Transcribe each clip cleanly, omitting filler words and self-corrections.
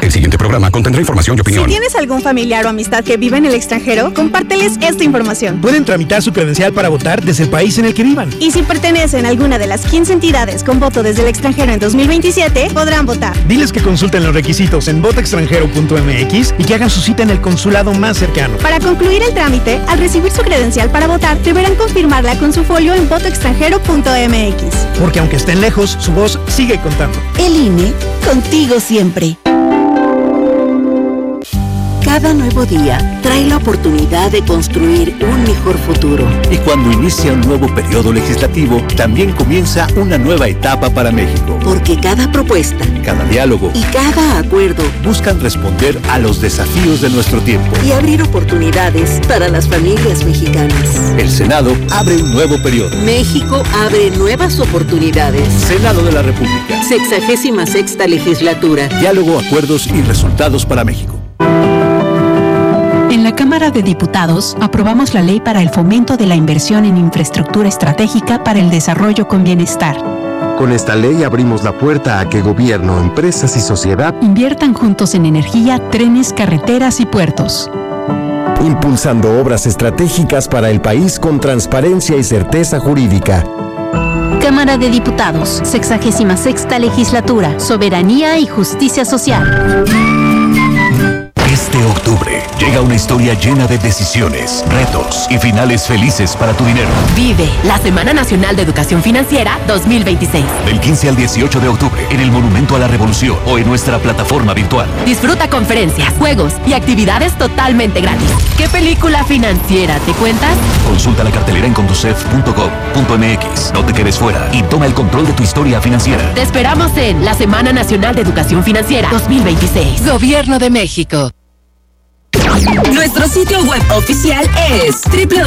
El siguiente programa contendrá información y opinión. Si tienes algún familiar o amistad que vive en el extranjero, compárteles esta información. Pueden tramitar su credencial para votar desde el país en el que vivan. Y si pertenecen a alguna de las 15 entidades con voto desde el extranjero en 2027, podrán votar. Diles que consulten los requisitos en votoextranjero.mx y que hagan su cita en el consulado más cercano. Para concluir el trámite, al recibir su credencial para votar, deberán confirmarla con su folio en votoextranjero.mx. Porque aunque estén lejos, su voz sigue contando. El INE, contigo siempre. Cada nuevo día trae la oportunidad de construir un mejor futuro. Y cuando inicia un nuevo periodo legislativo, también comienza una nueva etapa para México. Porque cada propuesta, cada diálogo y cada acuerdo buscan responder a los desafíos de nuestro tiempo y abrir oportunidades para las familias mexicanas. El Senado abre un nuevo periodo. México abre nuevas oportunidades. Senado de la República. 66ª legislatura. Diálogo, acuerdos y resultados para México. En la Cámara de Diputados aprobamos la ley para el fomento de la inversión en infraestructura estratégica para el desarrollo con bienestar. Con esta ley abrimos la puerta a que gobierno, empresas y sociedad inviertan juntos en energía, trenes, carreteras y puertos. Impulsando obras estratégicas para el país con transparencia y certeza jurídica. Cámara de Diputados, 66ª legislatura, soberanía y justicia social. Este octubre llega una historia llena de decisiones, retos y finales felices para tu dinero. Vive la Semana Nacional de Educación Financiera 2026. Del 15 al 18 de octubre en el Monumento a la Revolución o en nuestra plataforma virtual. Disfruta conferencias, juegos y actividades totalmente gratis. ¿Qué película financiera te cuentas? Consulta la cartelera en conducef.gov.mx. No te quedes fuera y toma el control de tu historia financiera. Te esperamos en la Semana Nacional de Educación Financiera 2026. Gobierno de México. Nuestro sitio web oficial es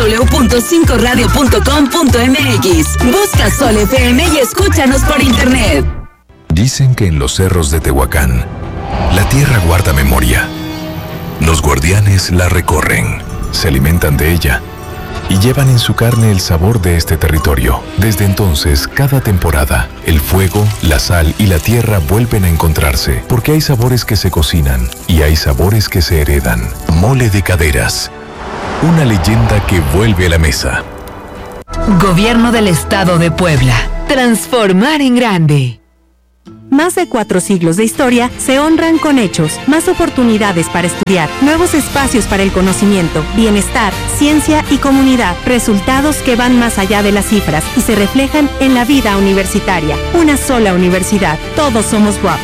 www.5radio.com.mx. Busca Sol FM y escúchanos por internet. Dicen que en los cerros de Tehuacán, la tierra guarda memoria. Los guardianes la recorren, se alimentan de ella y llevan en su carne el sabor de este territorio. Desde entonces, cada temporada, el fuego, la sal y la tierra vuelven a encontrarse, porque hay sabores que se cocinan y hay sabores que se heredan. Mole de Caderas, una leyenda que vuelve a la mesa. Gobierno del Estado de Puebla. Transformar en grande. Más de 4 siglos de historia se honran con hechos, más oportunidades para estudiar, nuevos espacios para el conocimiento, bienestar, ciencia y comunidad, resultados que van más allá de las cifras y se reflejan en la vida universitaria. Una sola universidad, todos somos WAP.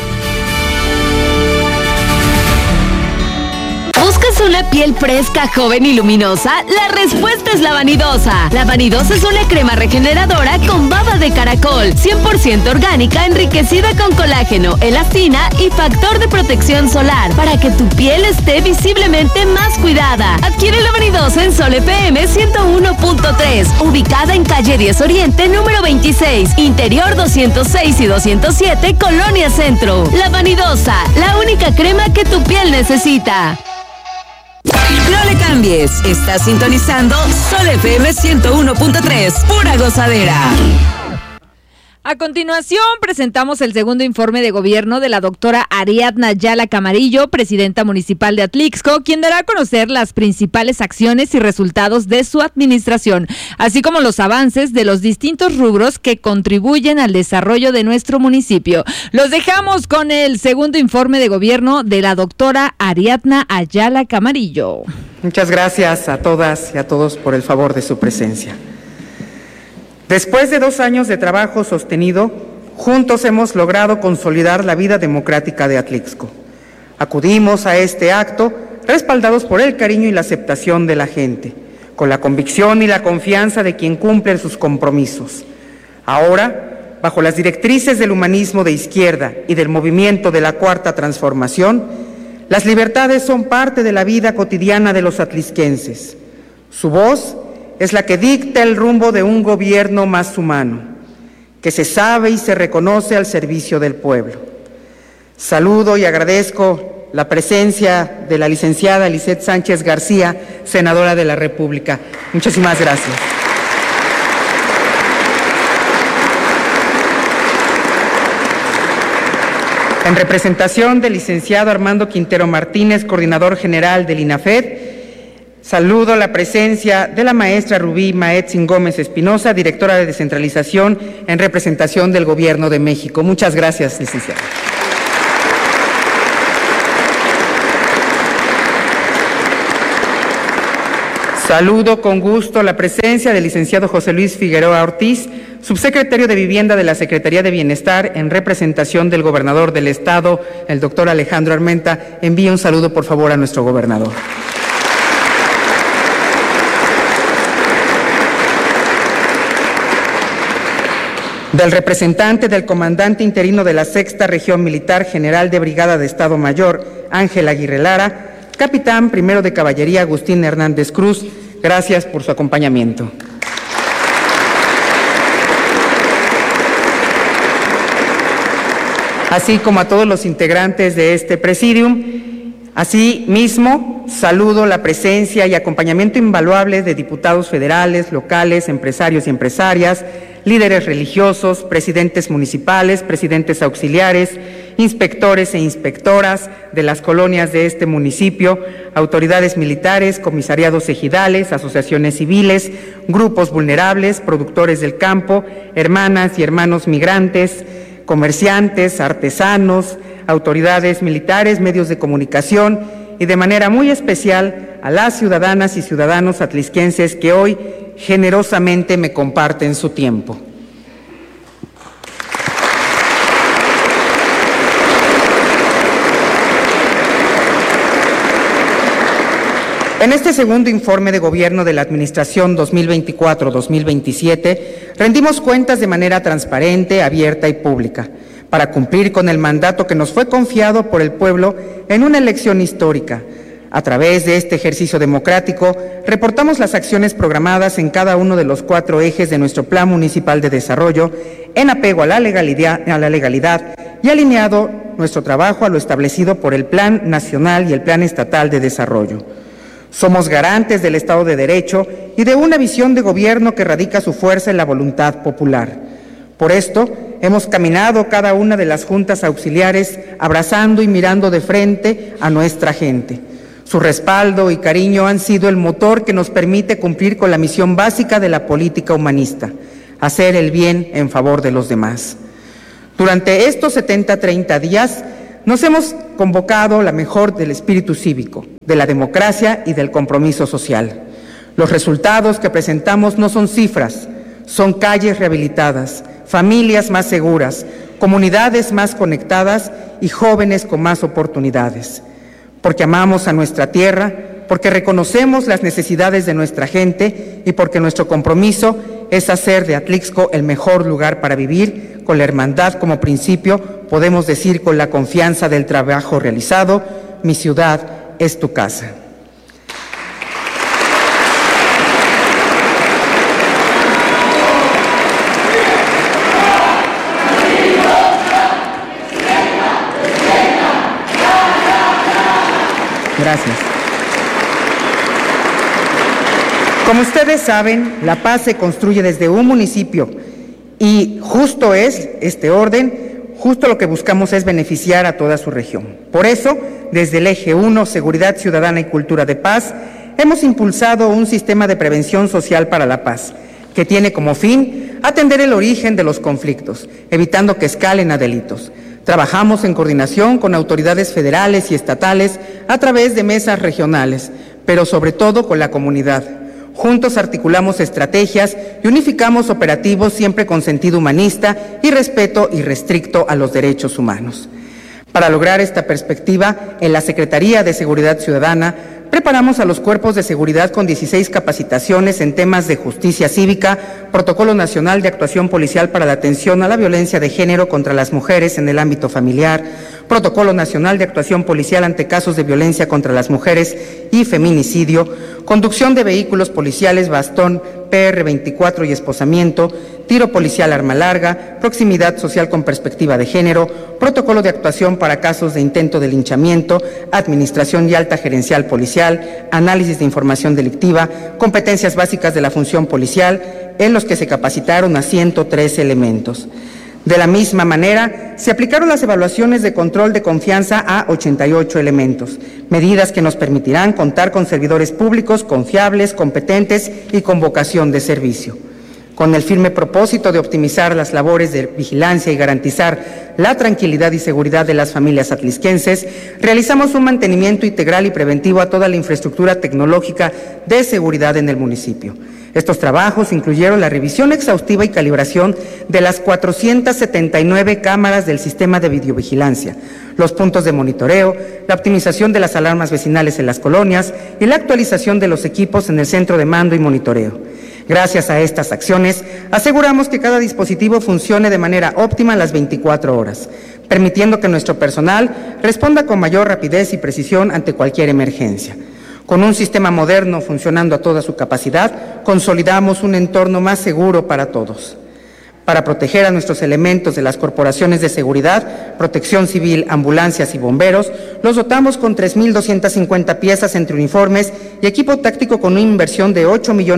¿Buscas una piel fresca, joven y luminosa? La respuesta es la Vanidosa. La Vanidosa es una crema regeneradora con baba de caracol, 100% orgánica, enriquecida con colágeno, elastina y factor de protección solar, para que tu piel esté visiblemente más cuidada. Adquiere la Vanidosa en Sol FM 101.3, ubicada en calle 10 Oriente, número 26, interior 206 y 207, Colonia Centro. La Vanidosa, la única crema que tu piel necesita. No le cambies, estás sintonizando Sol FM 101.3, pura gozadera. A continuación, presentamos el segundo informe de gobierno de la doctora Ariadna Ayala Camarillo, presidenta municipal de Atlixco, quien dará a conocer las principales acciones y resultados de su administración, así como los avances de los distintos rubros que contribuyen al desarrollo de nuestro municipio. Los dejamos con el segundo informe de gobierno de la doctora Ariadna Ayala Camarillo. Muchas gracias a todas y a todos por el favor de su presencia. Después de 2 años de trabajo sostenido, juntos hemos logrado consolidar la vida democrática de Atlixco. Acudimos a este acto respaldados por el cariño y la aceptación de la gente, con la convicción y la confianza de quien cumple sus compromisos. Ahora, bajo las directrices del humanismo de izquierda y del movimiento de la Cuarta Transformación, las libertades son parte de la vida cotidiana de los atlixquenses. Su voz es la que dicta el rumbo de un gobierno más humano, que se sabe y se reconoce al servicio del pueblo. Saludo y agradezco la presencia de la licenciada Lisette Sánchez García, senadora de la República. Muchísimas gracias. En representación del licenciado Armando Quintero Martínez, coordinador general del INAFED, saludo la presencia de la maestra Rubí Maetzin Gómez Espinosa, directora de descentralización en representación del Gobierno de México. Muchas gracias, licenciada. Saludo con gusto la presencia del licenciado José Luis Figueroa Ortiz, subsecretario de Vivienda de la Secretaría de Bienestar, en representación del gobernador del Estado, el doctor Alejandro Armenta. Envíe un saludo, por favor, a nuestro gobernador. Del representante del comandante interino de la Sexta Región Militar, general de Brigada de Estado Mayor, Ángel Aguirre Lara, capitán primero de Caballería, Agustín Hernández Cruz, gracias por su acompañamiento. Así como a todos los integrantes de este presidium, asimismo, saludo la presencia y acompañamiento invaluable de diputados federales, locales, empresarios y empresarias, líderes religiosos, presidentes municipales, presidentes auxiliares, inspectores e inspectoras de las colonias de este municipio, autoridades militares, comisariados ejidales, asociaciones civiles, grupos vulnerables, productores del campo, hermanas y hermanos migrantes, comerciantes, artesanos, autoridades militares, medios de comunicación y de manera muy especial a las ciudadanas y ciudadanos atlisquenses que hoy generosamente me comparten su tiempo. En este segundo informe de gobierno de la Administración 2024-2027, rendimos cuentas de manera transparente, abierta y pública, para cumplir con el mandato que nos fue confiado por el pueblo en una elección histórica. A través de este ejercicio democrático, reportamos las acciones programadas en cada uno de los 4 ejes de nuestro Plan Municipal de Desarrollo, en apego a la legalidad y alineado nuestro trabajo a lo establecido por el Plan Nacional y el Plan Estatal de Desarrollo. Somos garantes del Estado de Derecho y de una visión de gobierno que radica su fuerza en la voluntad popular. Por esto, hemos caminado cada una de las juntas auxiliares abrazando y mirando de frente a nuestra gente. Su respaldo y cariño han sido el motor que nos permite cumplir con la misión básica de la política humanista, hacer el bien en favor de los demás. Durante estos 70-30 días, nos hemos convocado la mejor del espíritu cívico, de la democracia y del compromiso social. Los resultados que presentamos no son cifras, son calles rehabilitadas, familias más seguras, comunidades más conectadas y jóvenes con más oportunidades. Porque amamos a nuestra tierra, porque reconocemos las necesidades de nuestra gente y porque nuestro compromiso es hacer de Atlixco el mejor lugar para vivir. Con la hermandad como principio, podemos decir con la confianza del trabajo realizado, mi ciudad es tu casa. Gracias. Como ustedes saben, la paz se construye desde un municipio y justo es este orden, justo lo que buscamos es beneficiar a toda su región. Por eso, desde el eje 1, Seguridad Ciudadana y Cultura de Paz, hemos impulsado un sistema de prevención social para la paz, que tiene como fin atender el origen de los conflictos, evitando que escalen a delitos. Trabajamos en coordinación con autoridades federales y estatales a través de mesas regionales, pero sobre todo con la comunidad. Juntos articulamos estrategias y unificamos operativos siempre con sentido humanista y respeto irrestricto a los derechos humanos. Para lograr esta perspectiva, en la Secretaría de Seguridad Ciudadana preparamos a los cuerpos de seguridad con 16 capacitaciones en temas de justicia cívica, Protocolo Nacional de Actuación Policial para la Atención a la Violencia de Género contra las Mujeres en el ámbito familiar, Protocolo Nacional de Actuación Policial ante casos de violencia contra las mujeres y feminicidio, conducción de vehículos policiales, bastón, PR-24 y esposamiento, tiro policial arma larga, proximidad social con perspectiva de género, protocolo de actuación para casos de intento de linchamiento, administración y alta gerencial policial, análisis de información delictiva, competencias básicas de la función policial, en los que se capacitaron a 113 elementos. De la misma manera, se aplicaron las evaluaciones de control de confianza a 88 elementos, medidas que nos permitirán contar con servidores públicos confiables, competentes y con vocación de servicio. Con el firme propósito de optimizar las labores de vigilancia y garantizar la tranquilidad y seguridad de las familias atlisquenses, realizamos un mantenimiento integral y preventivo a toda la infraestructura tecnológica de seguridad en el municipio. Estos trabajos incluyeron la revisión exhaustiva y calibración de las 479 cámaras del sistema de videovigilancia, los puntos de monitoreo, la optimización de las alarmas vecinales en las colonias y la actualización de los equipos en el centro de mando y monitoreo. Gracias a estas acciones, aseguramos que cada dispositivo funcione de manera óptima las 24 horas, permitiendo que nuestro personal responda con mayor rapidez y precisión ante cualquier emergencia. Con un sistema moderno funcionando a toda su capacidad, consolidamos un entorno más seguro para todos. Para proteger a nuestros elementos de las corporaciones de seguridad, Protección Civil, ambulancias y bomberos, los dotamos con 3.250 piezas entre uniformes y equipo táctico con una inversión de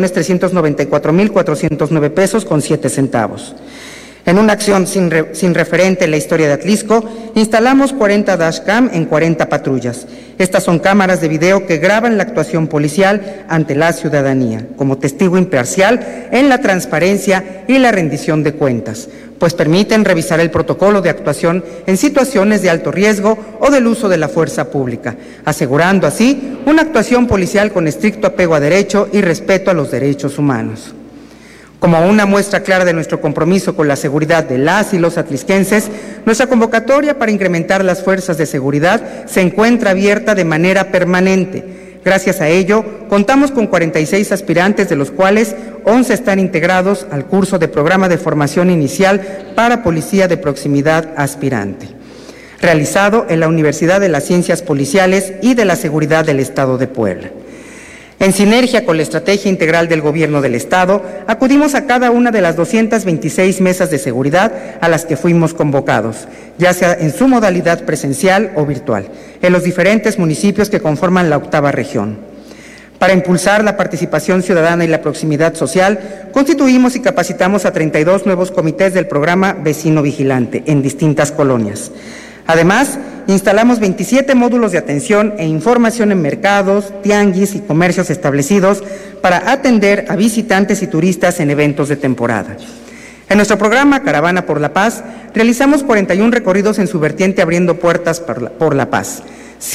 8.394.409 pesos con 7 centavos. En una acción sin referente en la historia de Atlisco, instalamos 40 dashcam en 40 patrullas. Estas son cámaras de video que graban la actuación policial ante la ciudadanía, como testigo imparcial en la transparencia y la rendición de cuentas, pues permiten revisar el protocolo de actuación en situaciones de alto riesgo o del uso de la fuerza pública, asegurando así una actuación policial con estricto apego a derecho y respeto a los derechos humanos. Como una muestra clara de nuestro compromiso con la seguridad de las y los atlisquenses, nuestra convocatoria para incrementar las fuerzas de seguridad se encuentra abierta de manera permanente. Gracias a ello, contamos con 46 aspirantes, de los cuales 11 están integrados al curso de programa de formación inicial para Policía de Proximidad Aspirante, realizado en la Universidad de las Ciencias Policiales y de la Seguridad del Estado de Puebla. En sinergia con la estrategia integral del Gobierno del Estado, acudimos a cada una de las 226 mesas de seguridad a las que fuimos convocados, ya sea en su modalidad presencial o virtual, en los diferentes municipios que conforman la 8ª región. Para impulsar la participación ciudadana y la proximidad social, constituimos y capacitamos a 32 nuevos comités del programa Vecino Vigilante en distintas colonias. Además, instalamos 27 módulos de atención e información en mercados, tianguis y comercios establecidos para atender a visitantes y turistas en eventos de temporada. En nuestro programa Caravana por la Paz, realizamos 41 recorridos en su vertiente abriendo puertas por la paz,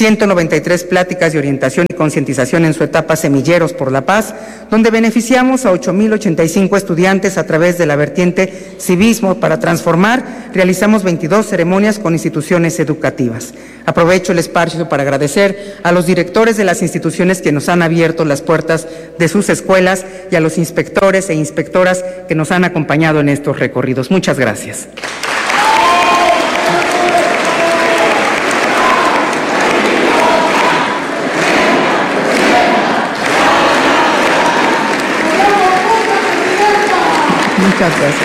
193 pláticas de orientación y concientización en su etapa Semilleros por la Paz, donde beneficiamos a 8.085 estudiantes a través de la vertiente Civismo para Transformar. Realizamos 22 ceremonias con instituciones educativas. Aprovecho el espacio para agradecer a los directores de las instituciones que nos han abierto las puertas de sus escuelas y a los inspectores e inspectoras que nos han acompañado en estos recorridos. Muchas gracias. Muchas gracias.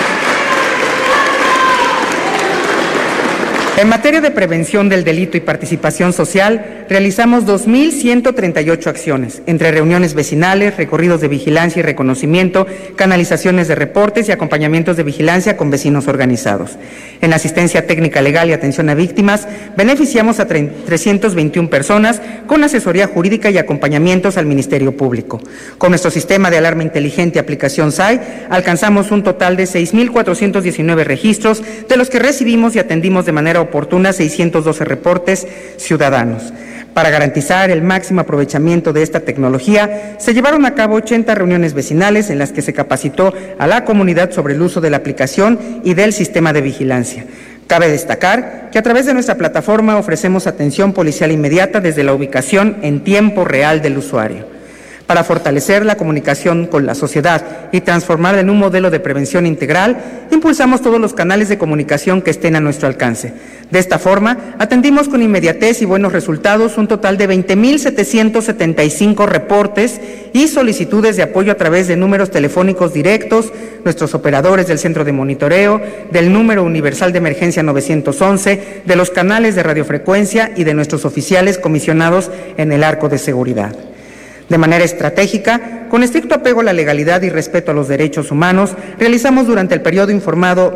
En materia de prevención del delito y participación social, realizamos 2.138 acciones, entre reuniones vecinales, recorridos de vigilancia y reconocimiento, canalizaciones de reportes y acompañamientos de vigilancia con vecinos organizados. En asistencia técnica legal y atención a víctimas, beneficiamos a 321 personas con asesoría jurídica y acompañamientos al Ministerio Público. Con nuestro sistema de alarma inteligente y aplicación SAI, alcanzamos un total de 6.419 registros, de los que recibimos y atendimos de manera oportuna 612 reportes ciudadanos. Para garantizar el máximo aprovechamiento de esta tecnología, se llevaron a cabo 80 reuniones vecinales en las que se capacitó a la comunidad sobre el uso de la aplicación y del sistema de vigilancia. Cabe destacar que a través de nuestra plataforma ofrecemos atención policial inmediata desde la ubicación en tiempo real del usuario. Para fortalecer la comunicación con la sociedad y transformarla en un modelo de prevención integral, impulsamos todos los canales de comunicación que estén a nuestro alcance. De esta forma, atendimos con inmediatez y buenos resultados un total de 20.775 reportes y solicitudes de apoyo a través de números telefónicos directos, nuestros operadores del centro de monitoreo, del número universal de emergencia 911, de los canales de radiofrecuencia y de nuestros oficiales comisionados en el arco de seguridad. De manera estratégica, con estricto apego a la legalidad y respeto a los derechos humanos, realizamos durante el periodo informado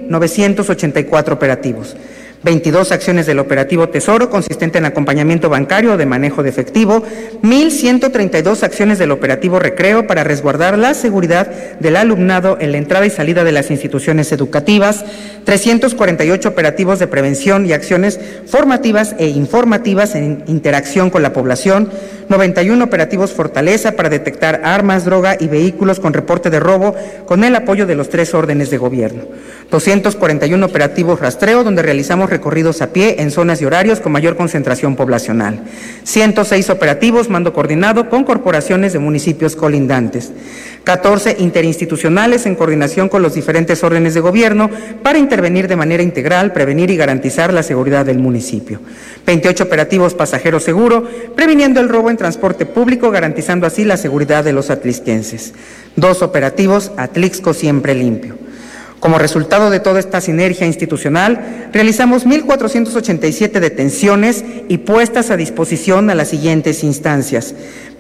1.984 operativos. 22 acciones del operativo Tesoro, consistente en acompañamiento bancario o de manejo de efectivo, 1.132 acciones del operativo Recreo para resguardar la seguridad del alumnado en la entrada y salida de las instituciones educativas, 348 operativos de prevención y acciones formativas e informativas en interacción con la población, 91 operativos Fortaleza para detectar armas, droga y vehículos con reporte de robo con el apoyo de los 3 órdenes de gobierno, 241 operativos Rastreo donde realizamos recorridos a pie en zonas y horarios con mayor concentración poblacional, 106 operativos Mando Coordinado con corporaciones de municipios colindantes, 14 interinstitucionales en coordinación con los diferentes órdenes de gobierno para intervenir de manera integral, prevenir y garantizar la seguridad del municipio, 28 operativos Pasajero Seguro, previniendo el robo en transporte público, garantizando así la seguridad de los atlisquenses, 2 operativos Atlixco Siempre Limpio. Como resultado de toda esta sinergia institucional, realizamos 1.487 detenciones y puestas a disposición a las siguientes instancias: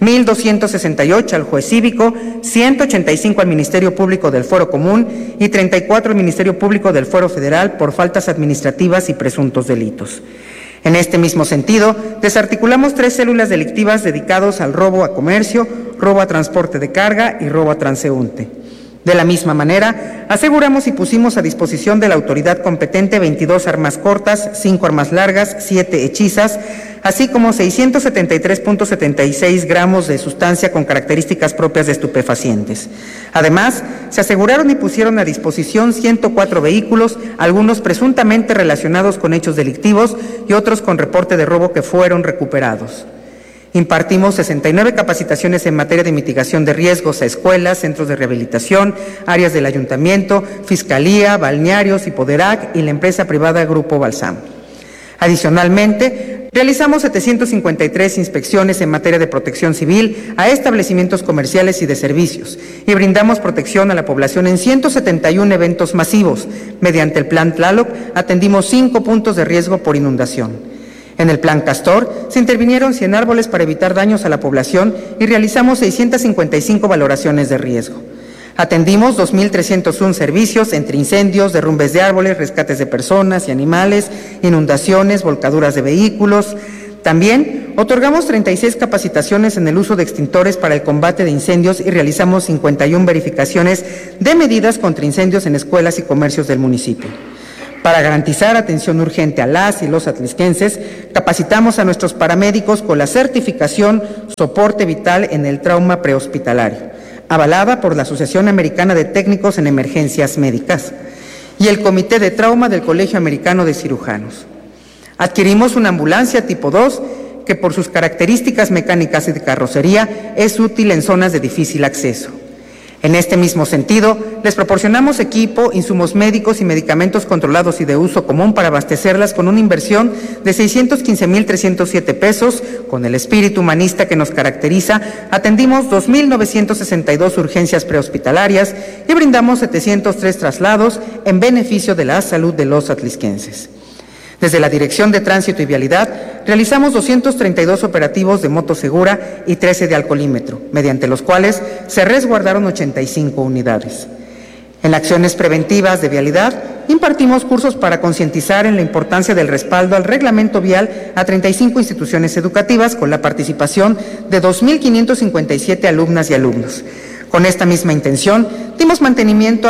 1.268 al juez cívico, 185 al Ministerio Público del Fuero Común y 34 al Ministerio Público del Fuero Federal por faltas administrativas y presuntos delitos. En este mismo sentido, desarticulamos 3 células delictivas dedicados al robo a comercio, robo a transporte de carga y robo a transeúnte. De la misma manera, aseguramos y pusimos a disposición de la autoridad competente 22 armas cortas, 5 armas largas, 7 hechizas, así como 673.76 gramos de sustancia con características propias de estupefacientes. Además, se aseguraron y pusieron a disposición 104 vehículos, algunos presuntamente relacionados con hechos delictivos y otros con reporte de robo que fueron recuperados. Impartimos 69 capacitaciones en materia de mitigación de riesgos a escuelas, centros de rehabilitación, áreas del ayuntamiento, fiscalía, balnearios, Hipoderac y la empresa privada Grupo Balsam. Adicionalmente, realizamos 753 inspecciones en materia de protección civil a establecimientos comerciales y de servicios y brindamos protección a la población en 171 eventos masivos. Mediante el Plan Tlaloc atendimos 5 puntos de riesgo por inundación. En el Plan Castor se intervinieron 100 árboles para evitar daños a la población y realizamos 655 valoraciones de riesgo. Atendimos 2.301 servicios entre incendios, derrumbes de árboles, rescates de personas y animales, inundaciones, volcaduras de vehículos. También otorgamos 36 capacitaciones en el uso de extintores para el combate de incendios y realizamos 51 verificaciones de medidas contra incendios en escuelas y comercios del municipio. Para garantizar atención urgente a las y los atlisquenses, capacitamos a nuestros paramédicos con la certificación Soporte Vital en el Trauma Prehospitalario, avalada por la Asociación Americana de Técnicos en Emergencias Médicas y el Comité de Trauma del Colegio Americano de Cirujanos. Adquirimos una ambulancia tipo 2 que por sus características mecánicas y de carrocería es útil en zonas de difícil acceso. En este mismo sentido, les proporcionamos equipo, insumos médicos y medicamentos controlados y de uso común para abastecerlas con una inversión de 615,307 pesos. Con el espíritu humanista que nos caracteriza, atendimos 2.962 urgencias prehospitalarias y brindamos 703 traslados en beneficio de la salud de los atlisquenses. Desde la Dirección de Tránsito y Vialidad, realizamos 232 operativos de motosegura y 13 de alcoholímetro, mediante los cuales se resguardaron 85 unidades. En acciones preventivas de vialidad, impartimos cursos para concientizar en la importancia del respaldo al reglamento vial a 35 instituciones educativas con la participación de 2.557 alumnas y alumnos. Con esta misma intención, dimos mantenimiento a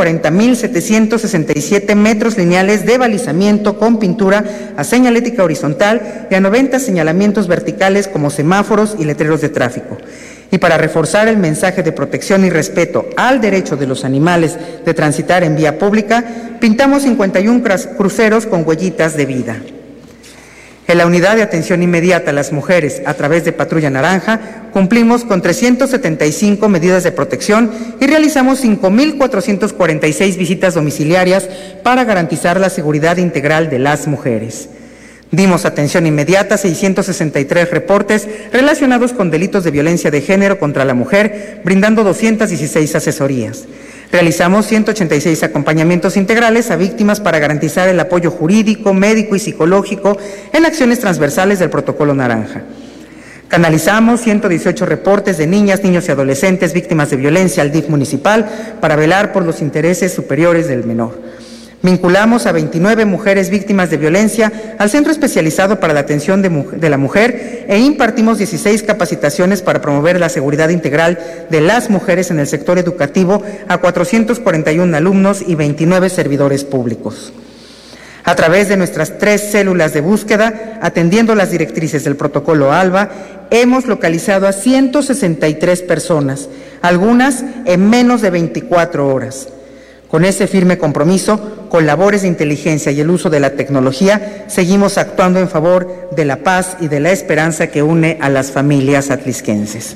140.767 metros lineales de balizamiento con pintura a señalética horizontal y a 90 señalamientos verticales como semáforos y letreros de tráfico. Y para reforzar el mensaje de protección y respeto al derecho de los animales de transitar en vía pública, pintamos 51 cruceros con huellitas de vida. En la Unidad de Atención Inmediata a las Mujeres, a través de Patrulla Naranja, cumplimos con 375 medidas de protección y realizamos 5.446 visitas domiciliarias para garantizar la seguridad integral de las mujeres. Dimos atención inmediata a 663 reportes relacionados con delitos de violencia de género contra la mujer, brindando 216 asesorías. Realizamos 186 acompañamientos integrales a víctimas para garantizar el apoyo jurídico, médico y psicológico en acciones transversales del Protocolo Naranja. Canalizamos 118 reportes de niñas, niños y adolescentes víctimas de violencia al DIF municipal para velar por los intereses superiores del menor. Vinculamos a 29 mujeres víctimas de violencia al Centro Especializado para la Atención de la Mujer e impartimos 16 capacitaciones para promover la seguridad integral de las mujeres en el sector educativo a 441 alumnos y 29 servidores públicos. A través de nuestras 3 células de búsqueda, atendiendo las directrices del protocolo ALBA, hemos localizado a 163 personas, algunas en menos de 24 horas. Con ese firme compromiso, con labores de inteligencia y el uso de la tecnología, seguimos actuando en favor de la paz y de la esperanza que une a las familias atlisquenses.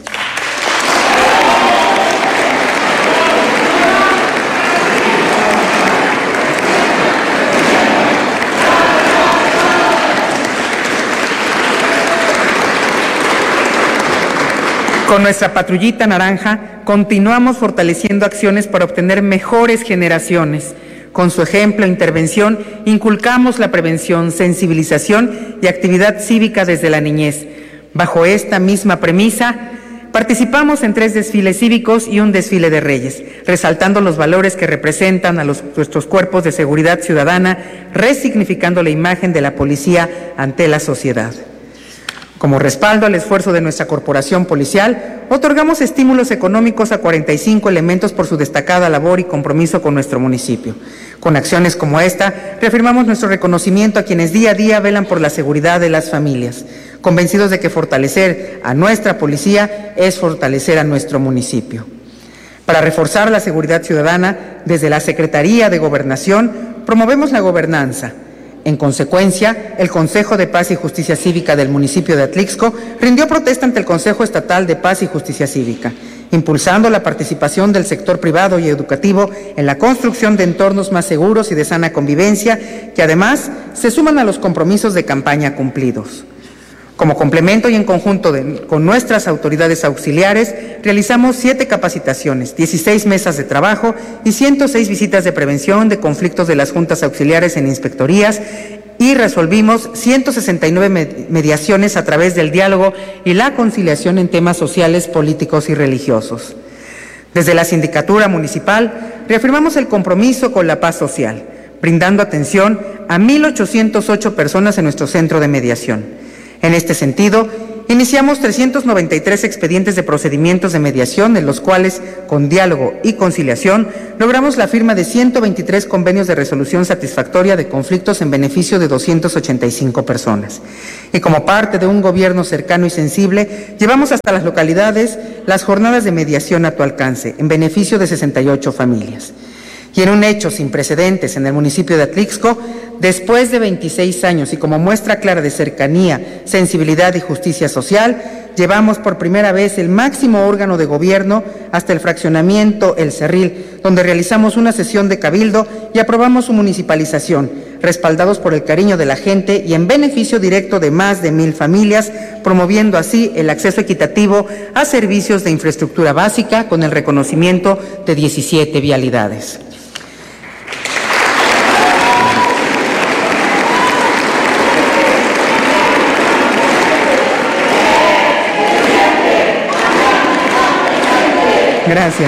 Con nuestra patrullita naranja, continuamos fortaleciendo acciones para obtener mejores generaciones. Con su ejemplo e intervención, inculcamos la prevención, sensibilización y actividad cívica desde la niñez. Bajo esta misma premisa, participamos en 3 desfiles cívicos y un desfile de reyes, resaltando los valores que representan a nuestros cuerpos de seguridad ciudadana, resignificando la imagen de la policía ante la sociedad. Como respaldo al esfuerzo de nuestra corporación policial, otorgamos estímulos económicos a 45 elementos por su destacada labor y compromiso con nuestro municipio. Con acciones como esta, reafirmamos nuestro reconocimiento a quienes día a día velan por la seguridad de las familias, convencidos de que fortalecer a nuestra policía es fortalecer a nuestro municipio. Para reforzar la seguridad ciudadana, desde la Secretaría de Gobernación, promovemos la gobernanza. En consecuencia, el Consejo de Paz y Justicia Cívica del municipio de Atlixco rindió protesta ante el Consejo Estatal de Paz y Justicia Cívica, impulsando la participación del sector privado y educativo en la construcción de entornos más seguros y de sana convivencia, que además se suman a los compromisos de campaña cumplidos. Como complemento y en conjunto con nuestras autoridades auxiliares, realizamos 7 capacitaciones, 16 mesas de trabajo y 106 visitas de prevención de conflictos de las juntas auxiliares en inspectorías y resolvimos 169 mediaciones a través del diálogo y la conciliación en temas sociales, políticos y religiosos. Desde la Sindicatura Municipal, reafirmamos el compromiso con la paz social, brindando atención a 1,808 personas en nuestro centro de mediación. En este sentido, iniciamos 393 expedientes de procedimientos de mediación, en los cuales, con diálogo y conciliación, logramos la firma de 123 convenios de resolución satisfactoria de conflictos en beneficio de 285 personas. Y como parte de un gobierno cercano y sensible, llevamos hasta las localidades las jornadas de mediación a tu alcance, en beneficio de 68 familias. Y en un hecho sin precedentes en el municipio de Atlixco, después de 26 años y como muestra clara de cercanía, sensibilidad y justicia social, llevamos por primera vez el máximo órgano de gobierno hasta el fraccionamiento El Cerril, donde realizamos una sesión de cabildo y aprobamos su municipalización, respaldados por el cariño de la gente y en beneficio directo de más de 1,000 familias, promoviendo así el acceso equitativo a servicios de infraestructura básica con el reconocimiento de 17 vialidades. Gracias.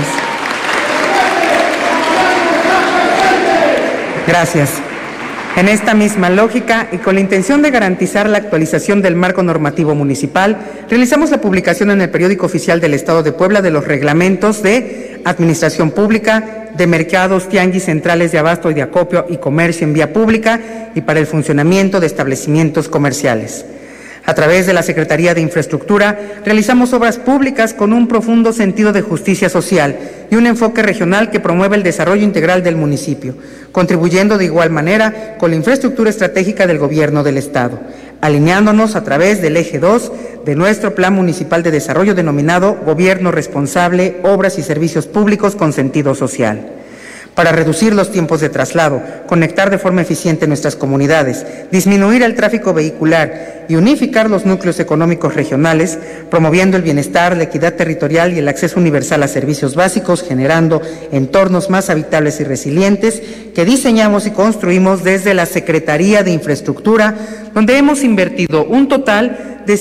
Gracias. En esta misma lógica y con la intención de garantizar la actualización del marco normativo municipal, realizamos la publicación en el Periódico Oficial del Estado de Puebla de los reglamentos de administración pública, de mercados, tianguis, centrales de abasto y de acopio y comercio en vía pública y para el funcionamiento de establecimientos comerciales. A través de la Secretaría de Infraestructura, realizamos obras públicas con un profundo sentido de justicia social y un enfoque regional que promueve el desarrollo integral del municipio, contribuyendo de igual manera con la infraestructura estratégica del Gobierno del Estado, alineándonos a través del eje 2 de nuestro Plan Municipal de Desarrollo denominado Gobierno Responsable, Obras y Servicios Públicos con Sentido Social. Para reducir los tiempos de traslado, conectar de forma eficiente nuestras comunidades, disminuir el tráfico vehicular y unificar los núcleos económicos regionales, promoviendo el bienestar, la equidad territorial y el acceso universal a servicios básicos, generando entornos más habitables y resilientes que diseñamos y construimos desde la Secretaría de Infraestructura, donde hemos invertido un total de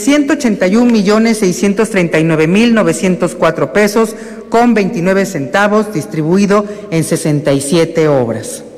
181,639,904 pesos con 29 centavos, distribuido en 67 obras.